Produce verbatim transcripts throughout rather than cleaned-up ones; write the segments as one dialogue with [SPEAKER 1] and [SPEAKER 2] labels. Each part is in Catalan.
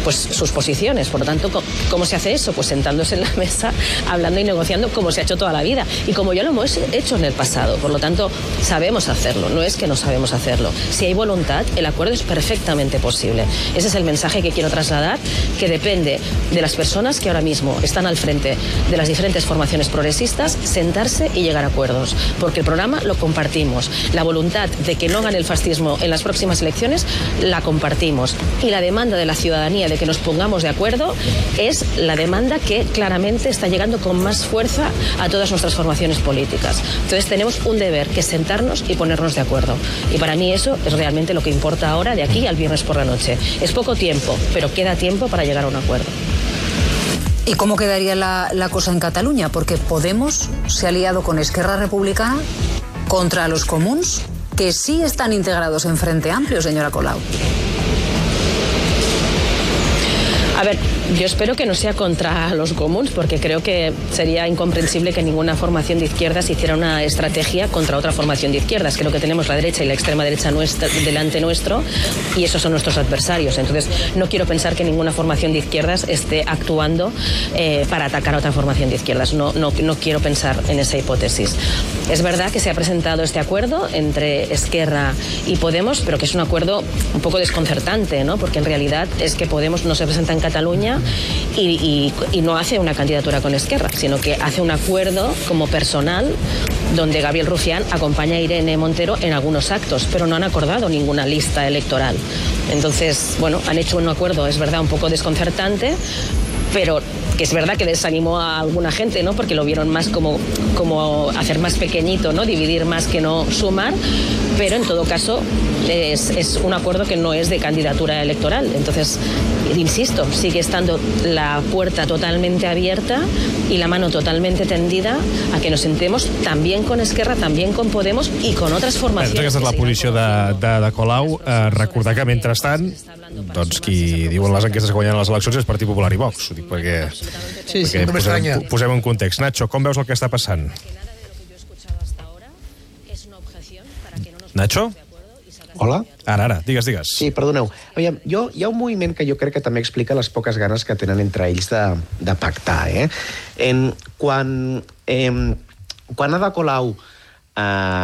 [SPEAKER 1] pues, sus posiciones. Por lo tanto, ¿cómo se hace eso? Pues sentándose en la mesa, hablando y negociando como se ha hecho toda la vida y como ya lo hemos hecho en el pasado. Por lo tanto, sabemos hacerlo, no es que no sabemos hacerlo. Si hay voluntad, el acuerdo es perfectamente posible. Ese es el mensaje que quiero trasladar, que depende de las personas que ahora mismo están al frente de las diferentes formaciones progresistas, sentarse y llegar a acuerdos, porque el programa lo compartimos. La voluntad de que no gane el fascismo en las próximas elecciones la compartimos, y la demanda de la ciudadanía de que nos pongamos de acuerdo es la demanda que claramente está llegando con más fuerza a todas nuestras formaciones políticas. Entonces tenemos un deber, que es sentarnos y ponernos de acuerdo, y para mí eso es realmente lo que importa ahora, de aquí al viernes por la noche. Es poco tiempo, pero queda tiempo para llegar a un acuerdo.
[SPEAKER 2] ¿Y cómo quedaría la, la cosa en Cataluña? Porque Podemos se ha aliado con Esquerra Republicana contra los comuns, que sí están integrados en Frente Amplio, señora Colau.
[SPEAKER 1] A ver, yo espero que no sea contra los comuns, porque creo que sería incomprensible que ninguna formación de izquierdas hiciera una estrategia contra otra formación de izquierdas. Creo que tenemos la derecha y la extrema derecha nuestra, delante nuestro, y esos son nuestros adversarios. Entonces, no quiero pensar que ninguna formación de izquierdas esté actuando eh, para atacar a otra formación de izquierdas. No, no, no quiero pensar en esa hipótesis. Es verdad que se ha presentado este acuerdo entre Esquerra y Podemos, pero que es un acuerdo un poco desconcertante, ¿no? Porque en realidad es que Podemos no se presenta en Cataluña y, y, y no hace una candidatura con Esquerra, sino que hace un acuerdo como personal donde Gabriel Rufián acompaña a Irene Montero en algunos actos, pero no han acordado ninguna lista electoral. Entonces, bueno, han hecho un acuerdo, es verdad, un poco desconcertante, pero que es verdad que desanimó a alguna gente, ¿no? Porque lo vieron más como, como hacer más pequeñito, ¿no? Dividir más que no sumar, pero en todo caso es, es un acuerdo que no es de candidatura electoral. Entonces, insisto, sigue estando la puerta totalmente abierta y la mano totalmente tendida a que nos sentemos también con Esquerra, también con Podemos i con otras formacions.
[SPEAKER 3] Aquesta és la posició de, de, de Colau. Eh, recordar que, mentrestant, doncs qui diuen les enquestes que guanyen les eleccions és Partit Popular i Vox. Ho dic perquè,
[SPEAKER 4] sí, sí,
[SPEAKER 3] perquè posem, posem en context. Nacho, com veus el que està passant? Nacho?
[SPEAKER 5] Hola?
[SPEAKER 3] Ara, ara, digues, digues.
[SPEAKER 5] Sí, perdoneu. Aviam, jo, hi ha un moviment que jo crec que també explica les poques ganes que tenen entre ells de, de pactar. Eh? En, quan, eh, quan Ada Colau... Eh,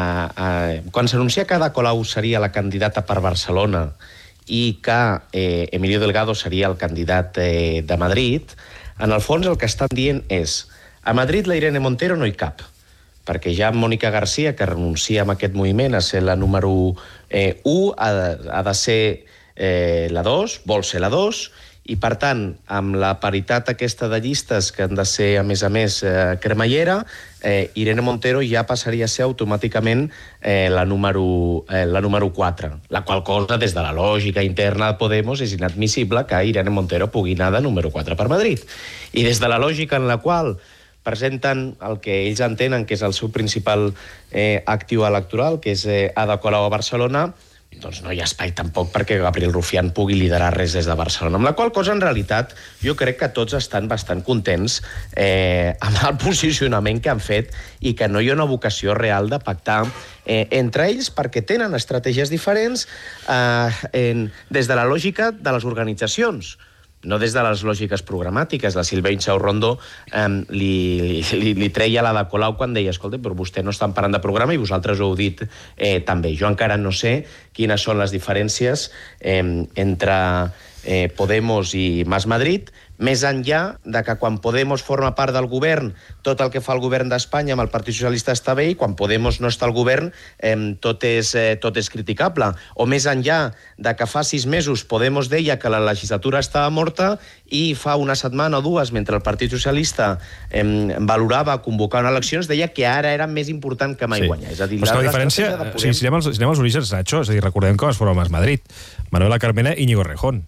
[SPEAKER 5] eh, quan s'anuncia que Ada Colau seria la candidata per Barcelona i que eh, Emilio Delgado seria el candidat eh, de Madrid, en el fons el que estan dient és: a Madrid la Irene Montero no hi cap, perquè ja Mònica García, que renuncia a aquest moviment a ser la número eh, u, ha de, ha de ser eh, la dos, vol ser la dos, i per tant, amb la paritat aquesta de llistes que han de ser, a més a més, eh, cremallera, eh, Irene Montero ja passaria a ser automàticament eh, la número, eh, la número quatre, la qual cosa, des de la lògica interna de Podemos, és inadmissible que Irene Montero pugui anar de número quatre per Madrid. I des de la lògica en la qual presenten el que ells entenen que és el seu principal eh, actiu electoral, que és eh, Ada Colau a Barcelona, doncs no hi ha espai tampoc perquè Gabriel Rufián pugui liderar res des de Barcelona. Amb la qual cosa, en realitat, jo crec que tots estan bastant contents eh, amb el posicionament que han fet i que no hi ha una vocació real de pactar eh, entre ells, perquè tenen estratègies diferents eh, en, des de la lògica de les organitzacions, no des de les lògiques programàtiques. La Sílvia Inchaurrondo eh, li, li, li treia la de Colau quan deia: escolta, però vostè no està parlant de programa i vosaltres ho heu dit eh, també. Jo encara no sé quines són les diferències eh, entre eh, Podemos i Mas Madrid, més enllà de que quan Podemos forma part del govern, tot el que fa el govern d'Espanya amb el Partit Socialista està bé, i quan Podemos no està al govern eh, tot, és, eh, tot és criticable. O més enllà de que fa sis mesos Podemos deia que la legislatura estava morta i fa una setmana o dues, mentre el Partit Socialista eh, valorava convocar unes eleccions, deia que ara era més important que mai sí. guanyar. És a dir,
[SPEAKER 3] la, la diferència, de Podem... si, si, anem als, si anem als orígens, Nacho, és a dir, recordem com es forma Mas Madrid. Manuela Carmena i Íñigo Rejón.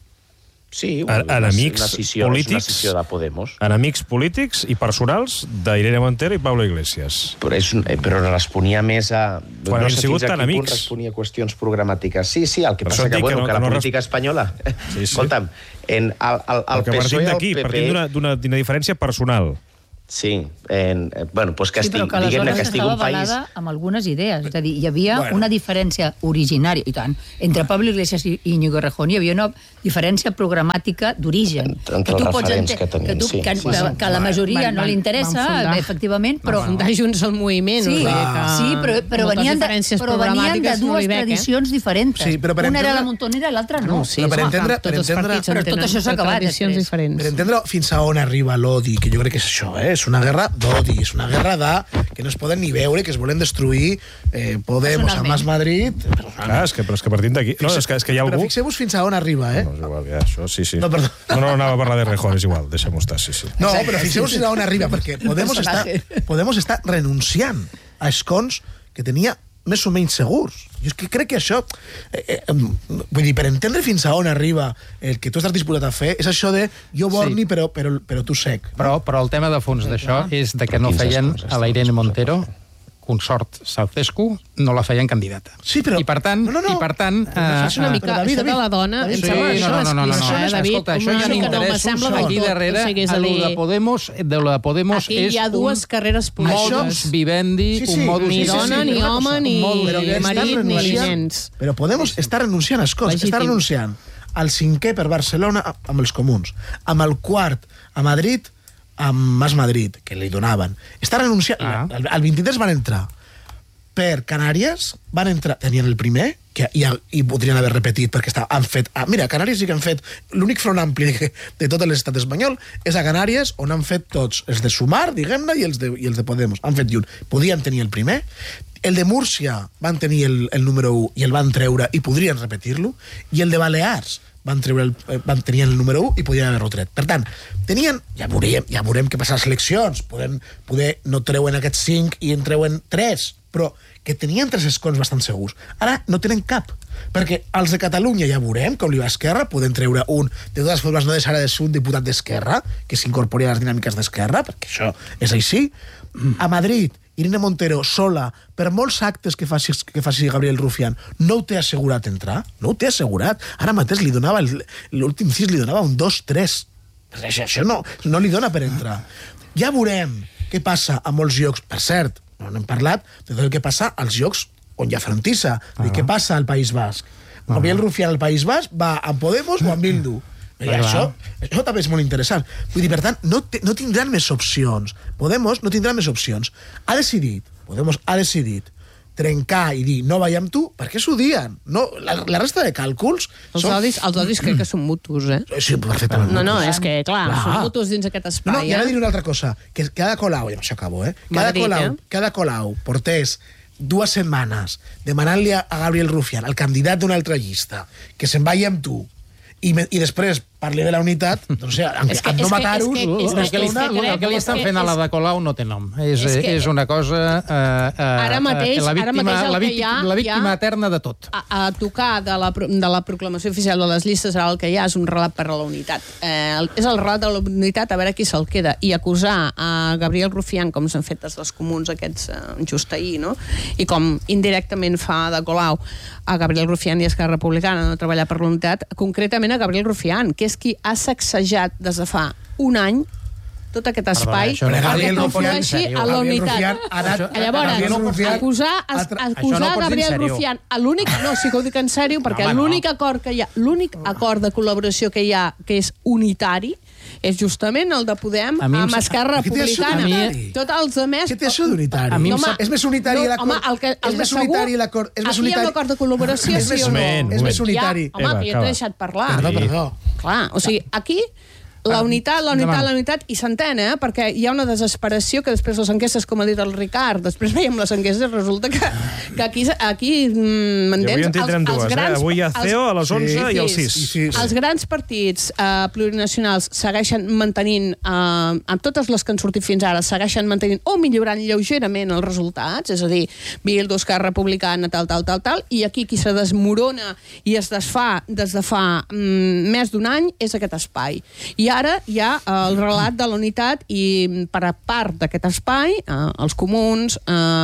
[SPEAKER 5] Sí,
[SPEAKER 3] bueno, enemics
[SPEAKER 5] una sessió,
[SPEAKER 3] polítics,
[SPEAKER 5] una sessió de Podemos.
[SPEAKER 3] Enemics polítics i personals d'Irene Montero i Pablo Iglesias.
[SPEAKER 5] Però, és, però responia més a...
[SPEAKER 3] Quan
[SPEAKER 5] no
[SPEAKER 3] han
[SPEAKER 5] sé
[SPEAKER 3] sigut tan amics.
[SPEAKER 5] Responia a qüestions programàtiques. Sí, sí, el que
[SPEAKER 3] per
[SPEAKER 5] passa que, bueno,
[SPEAKER 3] que, no,
[SPEAKER 5] que la
[SPEAKER 3] no
[SPEAKER 5] política
[SPEAKER 3] res...
[SPEAKER 5] espanyola...
[SPEAKER 3] Sí, sí.
[SPEAKER 5] Escolta'm, en el, el, el P S O E i el P P...
[SPEAKER 3] Partim d'una diferència personal.
[SPEAKER 5] Sí, en, eh, bueno, doncs que
[SPEAKER 2] Sí, però
[SPEAKER 5] estigui,
[SPEAKER 2] que
[SPEAKER 5] diguem-ne que
[SPEAKER 2] aleshores
[SPEAKER 5] estigui
[SPEAKER 2] estava
[SPEAKER 5] un país...
[SPEAKER 2] avalada amb algunes idees. És a dir, hi havia
[SPEAKER 4] Bueno.
[SPEAKER 2] una diferència originària, i tant, entre Pablo Iglesias i Íñigo Errejón hi havia una diferència programàtica d'origen.
[SPEAKER 5] Entre- entre els referents que tenien,
[SPEAKER 2] que, tu,
[SPEAKER 5] sí.
[SPEAKER 2] que,
[SPEAKER 5] Sí,
[SPEAKER 2] que,
[SPEAKER 5] sí.
[SPEAKER 2] que a la majoria
[SPEAKER 6] Van-
[SPEAKER 2] no li
[SPEAKER 6] van-
[SPEAKER 2] interessa,
[SPEAKER 6] van fundar-
[SPEAKER 2] efectivament, però...
[SPEAKER 6] Van fundar junts el moviment.
[SPEAKER 2] Sí,
[SPEAKER 6] vull dir que
[SPEAKER 2] sí, però, però,
[SPEAKER 6] moltes
[SPEAKER 2] venien de,
[SPEAKER 6] diferències
[SPEAKER 2] però venien de
[SPEAKER 6] programàtiques no
[SPEAKER 2] dues
[SPEAKER 6] li veig, eh?
[SPEAKER 2] tradicions diferents.
[SPEAKER 4] Sí, però per
[SPEAKER 2] Una era
[SPEAKER 4] entendre-
[SPEAKER 2] la Montonera i l'altra no.
[SPEAKER 6] No, sí,
[SPEAKER 4] Però per
[SPEAKER 6] és clar,
[SPEAKER 4] entendre- per
[SPEAKER 6] tots els
[SPEAKER 4] entendre-
[SPEAKER 6] partits
[SPEAKER 2] Però
[SPEAKER 6] en
[SPEAKER 2] tot
[SPEAKER 6] tenen
[SPEAKER 2] això s'ha acabat
[SPEAKER 6] tradicions
[SPEAKER 2] després.
[SPEAKER 6] diferents.
[SPEAKER 4] Per entendre fins a on arriba l'odi, que jo crec que és això, eh? És una guerra d'odi, és una guerra de que no es poden ni veure, que es volen destruir eh, Podemos,
[SPEAKER 2] Personalment.
[SPEAKER 4] a Mas Madrid...
[SPEAKER 3] Clar, és que, però és que partint d'aquí... No, és que, és que hi ha
[SPEAKER 4] Però
[SPEAKER 3] algú...
[SPEAKER 4] fixeu-vos fins a on arriba, eh?
[SPEAKER 3] No, és igual, ja, això, sí, sí.
[SPEAKER 4] No, perdó.
[SPEAKER 3] No, no, anava a parlar de Rejón, és igual, deixem-ho estar, sí, sí.
[SPEAKER 4] No, però fixeu-vos fins a on arriba, perquè Podemos està, Podemos està renunciant a escons que tenia més o menys segurs. Jo és que crec que això... Eh, eh, vull dir, per entendre fins a on arriba el que tu estàs disposat a fer, és això de jo borni,
[SPEAKER 7] Sí.
[SPEAKER 4] però, però, però tu sec.
[SPEAKER 7] Però, però el tema de fons d'això és de que no feien a la Irene Montero, consort Ceausescu, no la feien candidata.
[SPEAKER 4] Sí, però-
[SPEAKER 7] I per tant...
[SPEAKER 4] No, no, no.
[SPEAKER 7] I per tant
[SPEAKER 4] Però
[SPEAKER 7] eh,
[SPEAKER 6] És una
[SPEAKER 4] Però,
[SPEAKER 6] mica,
[SPEAKER 4] David,
[SPEAKER 6] això de
[SPEAKER 4] David,
[SPEAKER 6] la dona,
[SPEAKER 4] David,
[SPEAKER 6] em
[SPEAKER 7] Sí,
[SPEAKER 6] sembla
[SPEAKER 7] no,
[SPEAKER 6] això,
[SPEAKER 7] no, no, no, no,
[SPEAKER 6] això,
[SPEAKER 7] no.
[SPEAKER 6] eh, David?
[SPEAKER 7] Escolta, això
[SPEAKER 6] Una
[SPEAKER 7] ja no
[SPEAKER 6] mica
[SPEAKER 7] m'interessa.
[SPEAKER 6] m'assembla del
[SPEAKER 7] Aquí
[SPEAKER 6] tot.
[SPEAKER 7] darrere,
[SPEAKER 6] O sigui, és a
[SPEAKER 7] a lo
[SPEAKER 6] dir,
[SPEAKER 7] de Podemos, de lo de Podemos
[SPEAKER 6] aquí
[SPEAKER 7] és
[SPEAKER 6] hi ha dues
[SPEAKER 7] un
[SPEAKER 6] carreres polítiques.
[SPEAKER 7] modus vivendi,
[SPEAKER 4] Sí, sí.
[SPEAKER 7] un modus...
[SPEAKER 6] Ni
[SPEAKER 4] Sí, sí,
[SPEAKER 6] dona,
[SPEAKER 4] sí,
[SPEAKER 6] ni
[SPEAKER 4] una
[SPEAKER 6] home,
[SPEAKER 4] cosa,
[SPEAKER 6] ni
[SPEAKER 4] un modus, però que estan
[SPEAKER 6] marit, ni
[SPEAKER 4] renunciant-
[SPEAKER 6] nens.
[SPEAKER 4] Però Podemos està renunciant a escons,
[SPEAKER 6] Legítim.
[SPEAKER 4] està renunciant al cinquè per Barcelona amb els comuns, amb el quart a Madrid amb Mas Madrid, que li donaven. Està renunciant...
[SPEAKER 7] Ah.
[SPEAKER 4] El, el vint-i-tres van entrar per Canàries, van entrar... Tenien el primer, que ja, i podrien haver repetit, perquè està, han fet... Ah, mira, a Canàries sí que han fet... L'únic front ampli de, de tot l'estat espanyol és a Canàries, on han fet tots, els de Sumar, diguem-ne, i, els de, i els de Podemos. Han fet un. Podien tenir el primer. El de Múrcia van tenir el, el número u i el van treure i podrien repetir-lo. I el de Balears van, treure el, eh, van tenir el número u i podien haver-lo tret. Per tant, tenien... Ja veurem, ja veurem què passa a les eleccions. Podem, poder no treuen aquests cinc i en treuen tres, però que tenien tres escons bastant segurs. Ara no tenen cap, perquè els de Catalunya ja veurem com li va a Esquerra, poden treure un, de totes formes no deixarà de ser un diputat d'Esquerra, que s'incorpori a les dinàmiques d'Esquerra, perquè això és així. A Madrid, Irene Montero sola, per molts actes que faci, que faci Gabriel Rufián, no ho té assegurat entrar, no ho té assegurat. Ara mateix li donava, el- l'últim cis li donava un dos tres. Això, això no, no li dona per entrar. Ja veurem què passa a molts llocs. Per cert, no n'hem parlat de tot el que passa als llocs on hi ha frontissa. Ah. Què passa al País Basc? Ah. Gabriel Rufián al País Basc va amb Podemos o amb Bildu. I
[SPEAKER 7] Ah,
[SPEAKER 4] això, això també és molt interessant. Vull dir, per tant, no, te, no tindran més opcions. Podemos no tindrà més opcions. Ha decidit, Podemos ha decidit trencar i dir no vaig amb tu, perquè s'ho dien. No, la, la resta de càlculs...
[SPEAKER 6] Els
[SPEAKER 4] són-
[SPEAKER 6] odis, els odis crec que són mutus, eh?
[SPEAKER 4] Sí, perfectament.
[SPEAKER 6] No, no, és que, clar,
[SPEAKER 4] Clar.
[SPEAKER 6] són mutus dins aquest
[SPEAKER 4] No,
[SPEAKER 6] espai,
[SPEAKER 4] no, i ara
[SPEAKER 6] eh?
[SPEAKER 4] diré una altra cosa, que cada Colau, i amb això acabo, eh? Cada
[SPEAKER 6] Madrid,
[SPEAKER 4] Colau,
[SPEAKER 6] eh?
[SPEAKER 4] cada Colau portés dues setmanes demanant-li a a Gabriel Rufián, el candidat d'una altra llista, que se'n vagi amb tu, i, me, i després parli de la unitat, doncs, ja, amb,
[SPEAKER 6] És que-
[SPEAKER 4] amb
[SPEAKER 6] és
[SPEAKER 4] no
[SPEAKER 6] que-
[SPEAKER 4] matar-vos...
[SPEAKER 6] és que- és
[SPEAKER 7] El que, li,
[SPEAKER 6] és que
[SPEAKER 7] el
[SPEAKER 6] crec-
[SPEAKER 7] que li
[SPEAKER 6] és
[SPEAKER 7] estan
[SPEAKER 6] que
[SPEAKER 7] fent a la
[SPEAKER 6] és-
[SPEAKER 7] de Colau no té nom. És,
[SPEAKER 6] És que-
[SPEAKER 7] és una cosa... Eh, eh,
[SPEAKER 6] Ara mateix-
[SPEAKER 7] eh, la víctima,
[SPEAKER 6] ara mateix el
[SPEAKER 7] la
[SPEAKER 6] que
[SPEAKER 7] víctima,
[SPEAKER 6] hi ha-
[SPEAKER 7] la
[SPEAKER 6] hi
[SPEAKER 7] víctima
[SPEAKER 6] ha-
[SPEAKER 7] eterna de tot.
[SPEAKER 6] A, a tocar de la, pro- de la proclamació oficial de les llistes, ara el que hi ha és un relat per a la unitat. Eh, el, és el relat de la unitat, a veure qui se'l queda. I acusar a Gabriel Rufián, com s'han fet des dels comuns aquests eh, just ahir, no? I com indirectament fa de Colau a Gabriel Rufián i Esquerra Republicana no treballar per la unitat, concretament a Gabriel Rufián, que és qui ha sacsejat des de fa un any tot aquest espai
[SPEAKER 7] això no-
[SPEAKER 6] perquè
[SPEAKER 4] Gabriel Rufián,
[SPEAKER 6] conflueixi
[SPEAKER 7] en sèrio.
[SPEAKER 6] a la
[SPEAKER 4] Gabriel
[SPEAKER 6] unitat.
[SPEAKER 4] Rufián ha anat-
[SPEAKER 6] Llavors,
[SPEAKER 4] Gabriel Rufián
[SPEAKER 6] acusar,
[SPEAKER 4] ha tra-
[SPEAKER 6] acusar
[SPEAKER 7] Això no ho pots dir en
[SPEAKER 6] Gabriel
[SPEAKER 7] sèrio.
[SPEAKER 6] Rufián a l'únic... No, sí que ho dic en sèrio, perquè
[SPEAKER 7] home, no.
[SPEAKER 6] l'únic acord que hi ha, l'únic acord de col·laboració que hi ha, que és unitari, és justament el de Podem
[SPEAKER 7] A mi em
[SPEAKER 6] amb
[SPEAKER 7] sa-
[SPEAKER 6] Esquerra
[SPEAKER 4] Què té això
[SPEAKER 6] Republicana.
[SPEAKER 4] d'unitari?
[SPEAKER 6] Tots els altres...
[SPEAKER 4] Què té això d'unitari?
[SPEAKER 7] A mi em
[SPEAKER 6] Home,
[SPEAKER 7] sa-
[SPEAKER 4] És més unitari
[SPEAKER 6] no,
[SPEAKER 4] l'acord...
[SPEAKER 6] home, el que- el
[SPEAKER 4] és
[SPEAKER 6] que
[SPEAKER 4] més
[SPEAKER 6] segur-
[SPEAKER 4] unitari l'acord... És més
[SPEAKER 6] aquí hi ha
[SPEAKER 4] unitari...
[SPEAKER 6] un acord de col·laboració,
[SPEAKER 4] és
[SPEAKER 6] sí
[SPEAKER 4] més,
[SPEAKER 6] o no?
[SPEAKER 3] moment,
[SPEAKER 4] És més
[SPEAKER 3] moment.
[SPEAKER 4] unitari.
[SPEAKER 6] Ja, home,
[SPEAKER 3] Eva,
[SPEAKER 6] que jo
[SPEAKER 3] acaba.
[SPEAKER 6] t'he deixat parlar.
[SPEAKER 4] Perdó,
[SPEAKER 3] Sí.
[SPEAKER 4] perdó.
[SPEAKER 6] Clar, o sigui, aquí la unitat, la unitat,
[SPEAKER 7] Endavant.
[SPEAKER 6] la unitat, i s'entén, eh? Perquè hi ha una desesperació que després les enquestes, com ha dit el Ricard, després veiem les enquestes, resulta que, que aquí, aquí mm,
[SPEAKER 3] I
[SPEAKER 6] m'entens?
[SPEAKER 3] avui en tindrem dues, eh? Avui hi ha C E O a les onze i al sis.
[SPEAKER 4] Sí, sí, sí.
[SPEAKER 6] Els grans partits eh, plurinacionals segueixen mantenint, eh, amb totes les que han sortit fins ara, segueixen mantenint o millorant lleugerament els resultats, és a dir, Bildu, Esquerra Republicana, tal, tal, tal, tal, i aquí qui se desmorona i es desfà des de fa mm, més d'un any és aquest espai. Hi ha ara hi ha el relat de la unitat i per a part d'aquest espai, eh, els comuns,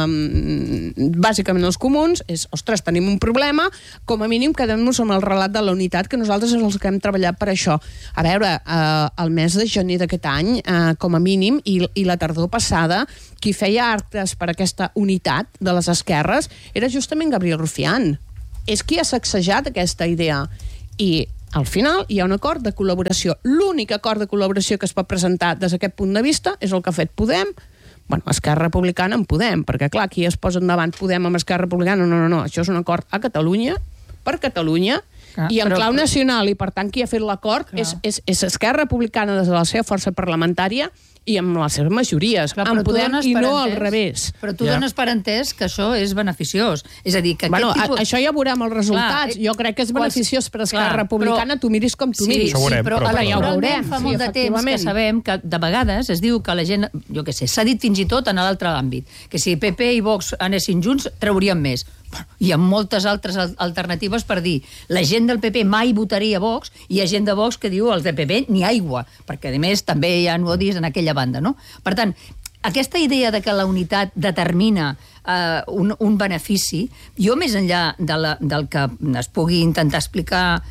[SPEAKER 6] eh, bàsicament els comuns, és, ostres, tenim un problema, com a mínim quedem-nos amb el relat de la unitat, que nosaltres és els que hem treballat per això. A veure, eh, el mes de gener d'aquest any, eh, com a mínim, i, i la tardor passada, qui feia actes per aquesta unitat de les esquerres era justament Gabriel Rufián. És qui ha sacsejat aquesta idea. I al final hi ha un acord de col·laboració. L'únic acord de col·laboració que es pot presentar des d'aquest punt de vista és el que ha fet Podem, bueno, Esquerra Republicana en Podem, perquè clar, aquí es posa endavant Podem amb Esquerra Republicana, no, no, no, això és un acord a Catalunya, per Catalunya, ah, i en però, clau nacional, i per tant qui ha fet l'acord és, és, és Esquerra Republicana des de la seva força parlamentària i amb les seves majories, clar, en Podem i no al revés.
[SPEAKER 2] Però tu ja. dones per entès que això és beneficiós. És a dir, que
[SPEAKER 6] bueno,
[SPEAKER 2] aquest tipus...
[SPEAKER 6] a, això ja veurem els resultats. Clar, jo crec que és beneficiós per Esquerra clar, Republicana, però... tu miris com tu sí, miris.
[SPEAKER 3] Sí, veurem,
[SPEAKER 2] però, però,
[SPEAKER 6] però ja ho veurem.
[SPEAKER 2] Fa molt sí, de temps que sabem que de vegades es diu que la gent, jo què sé, s'ha dit fins i tot en l'altre àmbit, que si P P i Vox anessin junts traurien més. Hi ha moltes altres alternatives per dir la gent del P P mai votaria Vox i hi ha gent de Vox que diu els del P P ni aigua, perquè a més també hi ha odis en aquella banda, no? Per tant, aquesta idea de que la unitat determina uh, un, un benefici, jo més enllà de la, del que es pugui intentar explicar,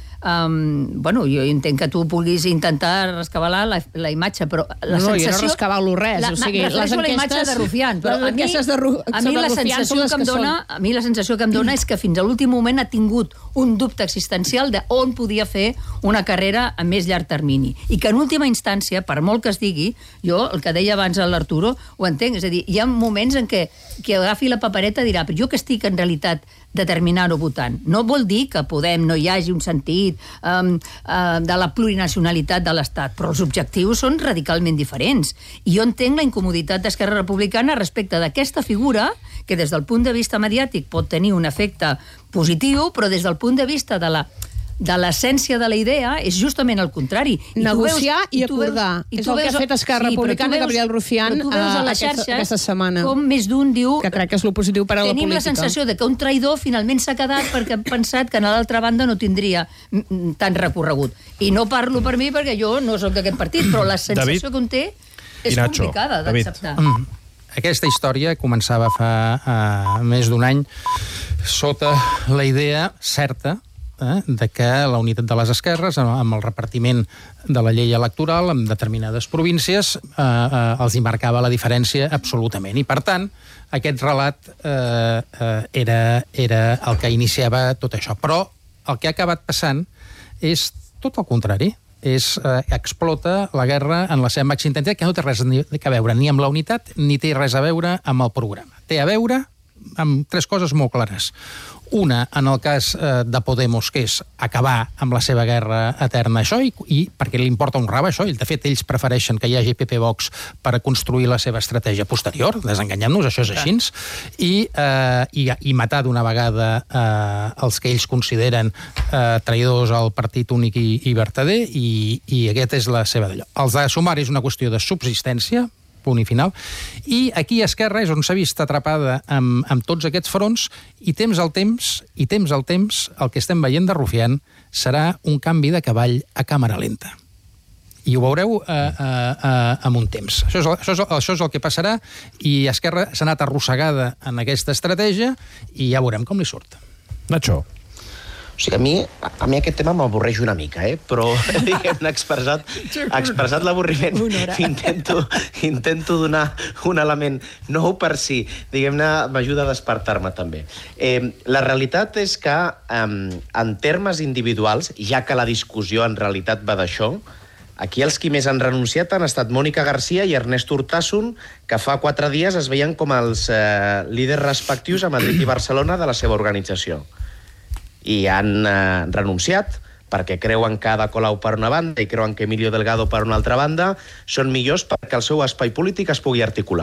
[SPEAKER 2] um, bueno, jo entenc que tu puguis intentar rescabalar la, la imatge, però la
[SPEAKER 6] no,
[SPEAKER 2] sensació...
[SPEAKER 6] No, jo no rescabalo res.
[SPEAKER 2] La,
[SPEAKER 6] o sigui,
[SPEAKER 2] les enquestes... la imatge de Rufián, però a mi,
[SPEAKER 6] de Ru,
[SPEAKER 2] a mi la sensació que, que em dona, a mi la sensació que em dona és que fins a l'últim moment ha tingut un dubte existencial de on podia fer una carrera a més llarg termini. I que en última instància, per molt que es digui, jo, el que deia abans l'Arturo, ho entenc, és a dir, hi ha moments en què qui agafi la papereta dirà, però jo que estic en realitat determinant-ho votant. No vol dir que Podem no hi hagi un sentit um, uh, de la plurinacionalitat de l'Estat, però els objectius són radicalment diferents. I jo entenc la incomoditat d'Esquerra Republicana respecte d'aquesta figura que des del punt de vista mediàtic pot tenir un efecte positiu, però des del punt de vista de la de l'essència de la idea és justament el contrari.
[SPEAKER 6] I negociar veus, i acordar. I és el que ha fet Esquerra sí, Republicana i Gabriel Rufián a, a les xarxes aquesta setmana.
[SPEAKER 2] Com més d'un diu...
[SPEAKER 6] Que crec que és el positiu per a la política.
[SPEAKER 2] Tenim la sensació de que un traïdor finalment s'ha quedat perquè ha pensat que a l'altra banda no tindria tant recorregut. I no parlo per mi perquè jo no soc d'aquest partit, però la sensació David, que un té és Nacho, complicada d'acceptar. Mm.
[SPEAKER 7] Aquesta història començava fa uh, més d'un any sota la idea certa Eh, de que la unitat de les esquerres, amb el repartiment de la llei electoral en determinades províncies, eh, eh, els hi marcava la diferència absolutament. I, per tant, aquest relat eh, eh, era, era el que iniciava tot això. Però el que ha acabat passant és tot el contrari. És, eh, explota la guerra en la seva màxima intensitat, que no té res a veure ni amb la unitat ni té res a veure amb el programa. Té a veure amb tres coses molt clares. Una, en el cas eh, de Podemos, que és acabar amb la seva guerra eterna, això, i, i perquè li importa un rave, això. De fet, ells prefereixen que hi hagi P P Vox per a construir la seva estratègia posterior, desenganyem-nos, això és així, i, eh, i, i matar d'una vegada eh, els que ells consideren eh, traïdors al partit únic i, i vertader, i, i aquest és la seva d'allò. Els de sumar és una qüestió de subsistència, punt i final, i aquí a Esquerra és on s'ha vist atrapada amb, amb tots aquests fronts, i temps al temps, i temps al temps, el que estem veient de Rufián serà un canvi de cavall a càmera lenta. I ho veureu eh, eh, eh, amb un temps. Això és, això, és, això és el que passarà, i Esquerra s'ha anat arrossegada en aquesta estratègia, i ja veurem com li surt.
[SPEAKER 3] Nacho.
[SPEAKER 5] O sigui, a mi, a mi aquest tema m'avorreix una mica, eh? Però, diguem-ne, expressat, expressat l'avorriment, intento, intento donar un element nou per si, diguem-ne, m'ajuda a despertar-me també. Eh, la realitat és que, eh, en termes individuals, ja que la discussió en realitat va d'això, aquí els qui més han renunciat han estat Mònica García i Ernest Urtasun, que fa quatre dies es veien com els eh, líders respectius a Madrid i Barcelona de la seva organització. I han eh, renunciat perquè creuen que Ada Colau per una banda i creuen que Emilio Delgado per una altra banda són millors perquè el seu espai polític es pugui articular.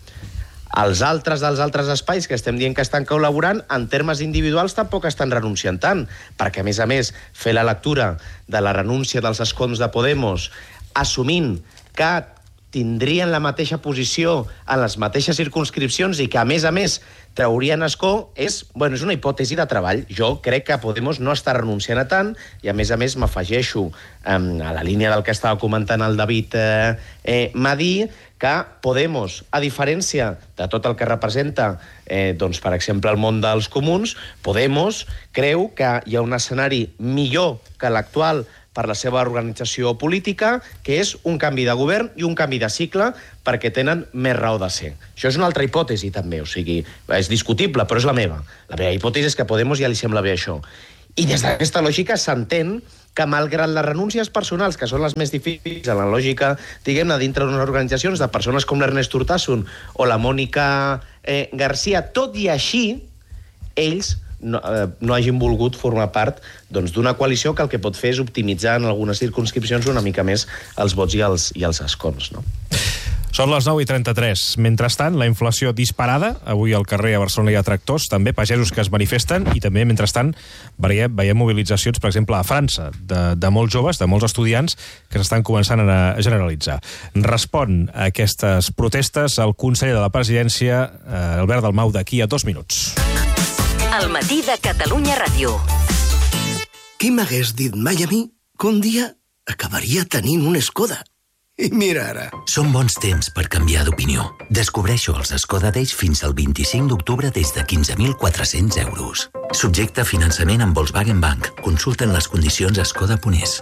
[SPEAKER 5] Els altres dels altres espais que estem dient que estan col·laborant, en termes individuals tampoc estan renunciant tant, perquè a més a més fer la lectura de la renúncia dels escons de Podemos assumint que tindrien la mateixa posició en les mateixes circunscripcions i que, a més a més, traurien escó, és, bueno, és una hipòtesi de treball. Jo crec que Podemos no està renunciant a tant i, a més a més, m'afegeixo eh, a la línia del que estava comentant el David eh, eh, Madí, que Podemos, a diferència de tot el que representa, eh, doncs, per exemple, el món dels comuns, Podemos creu que hi ha un escenari millor que l'actual per la seva organització política, que és un canvi de govern i un canvi de cicle perquè tenen més raó de ser. Això és una altra hipòtesi, també, o sigui, és discutible, però és la meva. La meva hipòtesi és que a Podemos ja li sembla bé això. I des d'aquesta lògica s'entén que, malgrat les renúncies personals, que són les més difícils, en la lògica, diguem-ne, dintre d'unes organitzacions de persones com l'Ernest Urtasun o la Mònica eh, Garcia, tot i així, ells no, eh, no hagin volgut formar part doncs, d'una coalició que el que pot fer és optimitzar en algunes circunscripcions una mica més els vots i els, i els escons, no?
[SPEAKER 3] Són les nou i trenta-tres. Mentrestant, la inflació disparada. Avui al carrer a Barcelona hi ha tractors, també pagesos que es manifesten, i també, mentrestant, veiem, veiem mobilitzacions, per exemple, a França, de, de molts joves, de molts estudiants, que s'estan començant a generalitzar. Respon a aquestes protestes el conseller de la presidència, eh, Albert Dalmau, d'aquí a dos minuts.
[SPEAKER 8] El matí de Catalunya Ràdio.
[SPEAKER 9] Qui m'hagués dit mai a mi que un dia acabaria tenint una Skoda? I mira ara.
[SPEAKER 10] Són bons temps per canviar d'opinió. Descobreixo els Skoda Days fins al vint-i-cinc d'octubre des de quinze mil quatre-cents euros. Subjecte a finançament amb Volkswagen Bank. Consulten les condicions a skoda punt es.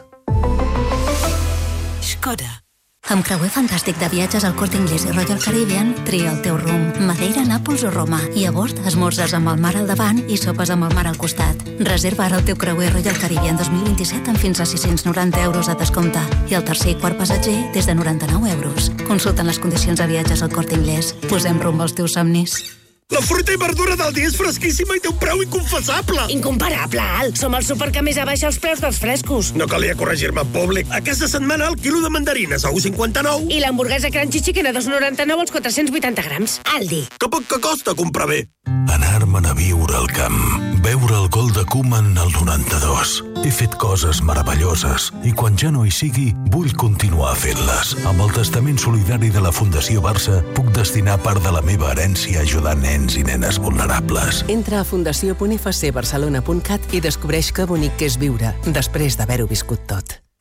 [SPEAKER 11] Skoda. Amb creuer fantàstic de viatges al Corte Inglés i Royal Caribbean, tria el teu rumb. Madeira, Nàpols o Roma. I a bord, esmorzars amb el mar al davant i sopes amb el mar al costat. Reserva ara el teu creuer Royal Caribbean dos mil vint-i-set amb fins a sis-cents noranta euros de descompte. I el tercer i quart passatger des de noranta-nou euros. Consulten les condicions de viatges al Corte Inglés. Posem rumb als teus somnis.
[SPEAKER 9] La fruita i verdura del dia és fresquíssima i té un preu inconfessable.
[SPEAKER 12] Incomparable, Al. Som el súper que més abaixa els preus dels frescos.
[SPEAKER 9] No calia corregir-me en públic. Aquesta setmana el quilo de mandarines a u coma cinquanta-nou.
[SPEAKER 12] I l'hamburguesa Crunchy Chicken a dos coma noranta-nou als quatre-cents vuitanta grams. Aldi.
[SPEAKER 9] Que poc que costa comprar bé.
[SPEAKER 13] Anar-me'n a viure al camp. Veure el gol de Koeman al noranta-dos. He fet coses meravelloses i quan ja no hi sigui, vull continuar fent-les. Amb el testament solidari de la Fundació Barça, puc destinar part de la meva herència a ajudar nens i nenes vulnerables.
[SPEAKER 14] Entra a fundació punt f c barcelona punt cat i descobreix que bonic que és viure després d'haver-ho viscut tot.